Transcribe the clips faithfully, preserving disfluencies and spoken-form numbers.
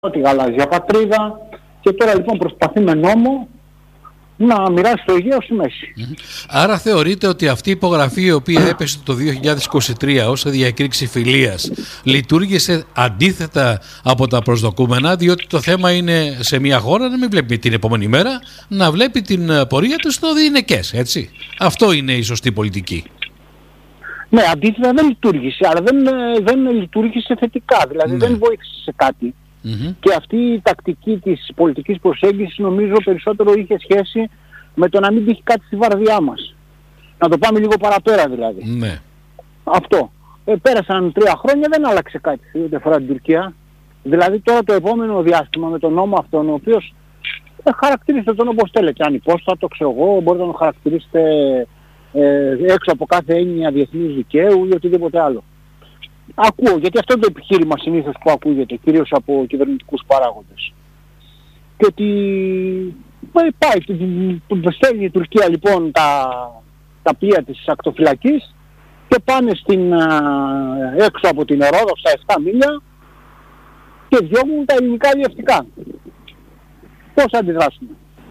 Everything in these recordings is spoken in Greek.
τη γαλάζια πατρίδα και τώρα λοιπόν προσπαθεί με νόμο να μοιράσει το Αιγαίο στη μέση. Mm-hmm. Άρα θεωρείτε ότι αυτή η υπογραφή η οποία έπεσε το δύο χιλιάδες είκοσι τρία ως διακήρυξη φιλίας λειτουργήσε αντίθετα από τα προσδοκούμενα, διότι το θέμα είναι σε μια χώρα να μην βλέπει την επόμενη μέρα, να βλέπει την πορεία του στο διηνεκές, έτσι. Αυτό είναι η σωστή πολιτική. Ναι, αντίθετα δεν λειτουργήσε, αλλά δεν, δεν λειτουργήσε θετικά, δηλαδή ναι. δεν βοήθησε σε κάτι. Mm-hmm. Και αυτή η τακτική της πολιτικής προσέγγισης νομίζω περισσότερο είχε σχέση με το να μην τύχει κάτι στη βαρδιά μας. Να το πάμε λίγο παραπέρα δηλαδή. Ναι. Αυτό. Ε, πέρασαν τρία χρόνια, δεν άλλαξε κάτι ό,τι αφορά την Τουρκία. Δηλαδή τώρα το επόμενο διάστημα με τον νόμο αυτόν, ο οποίος ε, χαρακτηρίζεται τον όπως θέλετε. Ανυπόστατο, ξέρω εγώ, μπορείτε να τον χαρακτηρίσετε ε, έξω από κάθε έννοια διεθνούς δικαίου ή οτιδήποτε άλλο. Ακούω, γιατί αυτό είναι το επιχείρημα συνήθως που ακούγεται, κυρίως από κυβερνητικούς παράγοντες. Και ότι πάει, στέλνει η Τουρκία λοιπόν τα, τα πλοία της ακτοφυλακής και πάνε στην, έξω από την Ρόδο στα επτά μίλια και διώχνουν τα ελληνικά αλλιευτικά. Πώς θα αντιδράσουμε?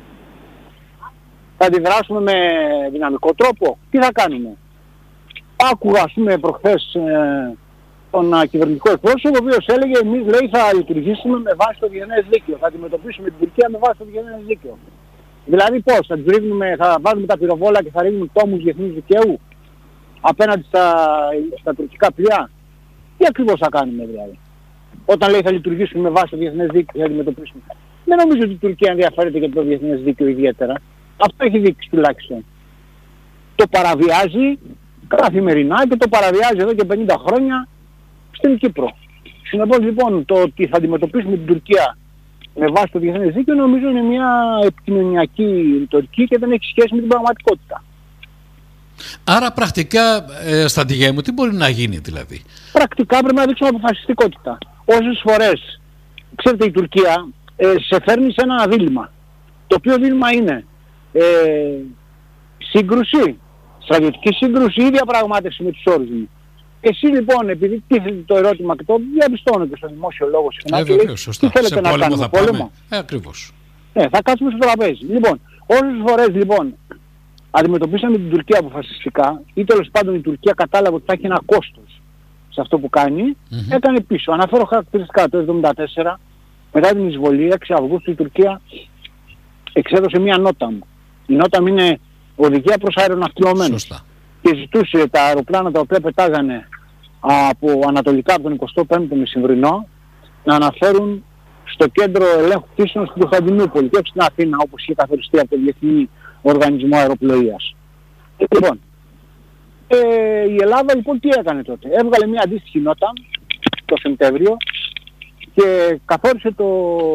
Θα αντιδράσουμε με δυναμικό τρόπο? Τι θα κάνουμε? Άκουγα ας πούμε προχθές ε, τον uh, κυβερνητικό εκπρόσωπο, ο οποίος έλεγε εμείς λέει θα λειτουργήσουμε με βάση το διεθνές δίκαιο, θα αντιμετωπίσουμε την Τουρκία με βάση το διεθνές δίκαιο. Δηλαδή πώς, θα, ρίχνουμε, θα βάζουμε τα πυροβόλα και θα ρίχνουμε τόμους διεθνούς δικαίου απέναντι στα, στα τουρκικά πλοία? Τι ακριβώς θα κάνουμε δηλαδή? Όταν λέει θα λειτουργήσουμε με βάση το διεθνές δίκαιο, θα αντιμετωπίσουμε. Δεν νομίζω ότι η Τουρκία ενδιαφέρεται για το διεθνές δίκαιο ιδιαίτερα. Αυτό έχει δείξει τουλάχιστον. Το παραβιάζει καθημερινά και το παραβιάζει εδώ και πενήντα χρόνια στην Κύπρο. Συνεπώς λοιπόν το ότι θα αντιμετωπίσουμε την Τουρκία με βάση το διεθνές δίκαιο νομίζω είναι μια επικοινωνιακή ρητορική και δεν έχει σχέση με την πραγματικότητα. Άρα πρακτικά, ε, στρατηγέ μου, τι μπορεί να γίνει δηλαδή? Πρακτικά πρέπει να δείξουμε αποφασιστικότητα. Όσες φορές, ξέρετε, η Τουρκία ε, σε φέρνει σε ένα δίλημμα. Το οποίο δίλημμα είναι ε, σύγκρουση, στρατιωτική σύγκρουση ή διαπραγμάτευση με τους όρους μου. Εσύ λοιπόν, επειδή τίθεται το ερώτημα και το διαπιστώνω και στο δημόσιο λόγο συχνά, ε, βεβαίως, σωστά. τι θέλετε σε να κάνουμε, θα πόλεμο? Ε, ακριβώς. Ε, θα κάτσουμε στο τραπέζι. Λοιπόν, όσες φορές λοιπόν αντιμετωπίσαμε την Τουρκία αποφασιστικά ή τέλος πάντων η Τουρκία κατάλαβε ότι θα έχει ένα κόστος σε αυτό που κάνει, mm-hmm. έκανε πίσω. Αναφέρω χαρακτηριστικά το εβδομήντα τέσσερα, μετά την εισβολή, έξι Αυγούστου, η Τουρκία εξέδωσε μία νότα μου. Η νότα μου είναι οδηγία προς αεροναυτιλωμένους. Και ζητούσε τα αεροπλάνα τα οποία πετάγανε από ανατολικά από τον εικοστό πέμπτο μεσημβρινό να αναφέρουν στο κέντρο ελέγχου πτήσεων στην Κωνσταντινούπολη και όχι στην Αθήνα όπως είχε καθοριστεί από το Διεθνή Οργανισμό Αεροπλοείας. Λοιπόν, ε, η Ελλάδα λοιπόν τι έκανε τότε? Έβγαλε μια αντίστοιχη νότα το Σεπτέμβριο και καθόρισε το,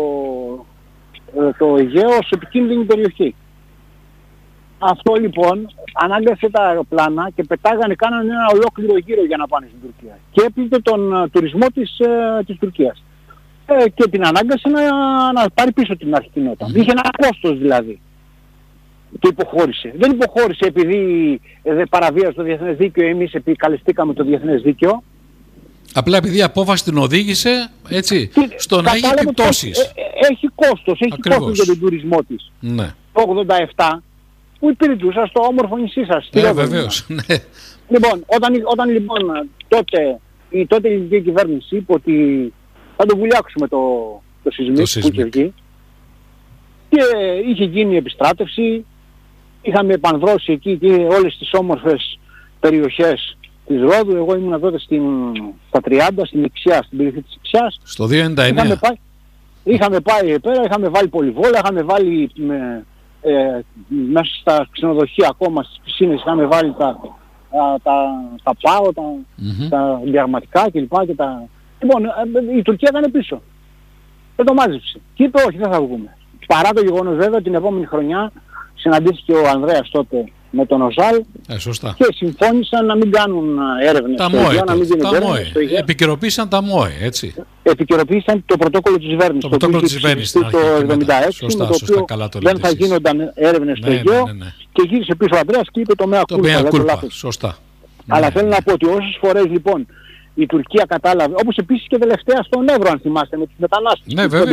το Αιγαίο ως επικίνδυνη περιοχή. Αυτό λοιπόν ανάγκασε τα αεροπλάνα και πετάγανε, κάνανε ένα ολόκληρο γύρο για να πάνε στην Τουρκία. Και έπληκε τον uh, τουρισμό της, uh, της Τουρκίας. Ε, και την ανάγκασε να, να πάρει πίσω την αρχική νότα. Mm-hmm. Είχε ένα κόστος δηλαδή. Και υποχώρησε. Δεν υποχώρησε επειδή ε, δεν παραβίασε το διεθνές δίκαιο, εμείς επικαλεστήκαμε το διεθνές δίκαιο. Απλά επειδή η απόφαση την οδήγησε έτσι, και στο να έχει επιπτώσεις. Ε, ε, έχει κόστος, έχει Ακριβώς. κόστος για τον τουρισμό της. Ναι. Το ογδόντα επτά που υπηρετούσα στο όμορφο νησί σας. Ναι, βεβαίως. Ναι. Λοιπόν, όταν, όταν λοιπόν τότε η τότε ελληνική κυβέρνηση είπε ότι θα το βουλιάξουμε το, το σεισμίκ που είχε βγει και είχε γίνει η επιστράτευση, είχαμε επανδρώσει εκεί και όλες τις όμορφες περιοχές της Ρόδου. Εγώ ήμουν τότε στην, στα τριάντα, στην Ιξιά, στην περιοχή της Ιξιάς. Στο δύο ενενήντα εννέα. Είχαμε πάει, είχαμε πάει εκεί πέρα, είχαμε βάλει πολυβόλα, είχαμε βάλει με, ε, μέσα στα ξενοδοχεία ακόμα στις πισίνες, είχαμε βάλει τα, τα, τα, τα πάω, τα, mm-hmm. τα διαρματικά κλπ. Και τα... Λοιπόν, η Τουρκία ήταν πίσω. Δεν το μάζεψε. Και είπε όχι, δεν θα βγούμε. Παρά το γεγονός βέβαια την επόμενη χρονιά συναντήθηκε ο Ανδρέας τότε με τον Οζάλ ε, και συμφώνησαν να μην κάνουν έρευνες τα στο Αιγαίο, να μην γίνουν έρευνες στο Αιγαίο. Επικαιροποίησαν τα ΜΟΕ, έτσι. Επικαιροποίησαν το πρωτόκολλο της Βέρνης, το, το πρωτόκολλο της Βέρνης το εβδομήντα έξι, σωστά, με το σωστά, οποίο καλά το δεν θα γίνονταν έρευνες ναι, στο Αιγαίο ναι, ναι, ναι. και γύρισε πίσω ο Ανδρέας και είπε το μέα κούλπα. κούλπα, σωστά. Αλλά ναι, θέλω ναι. να πω ότι όσες φορές λοιπόν η Τουρκία κατάλαβε, όπως επίσης και τελευταία στον Εύρο, αν θυμάστε, με τους μετανάστες. Ναι, βέβαια.